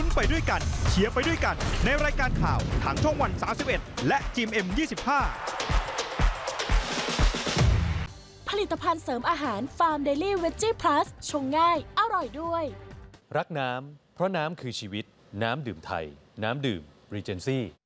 ลุ้นไปด้วยกันเชียร์ไปด้วยกันในรายการข่าวทางช่องวัน 31 และจีม M25 ผลิตภัณฑ์เสริมอาหารฟาร์มเดลี่เวจจี้พลัสชงง่ายอร่อยด้วยรักน้ำเพราะน้ำคือชีวิตน้ำดื่มไทยน้ำดื่มรีเจนซี่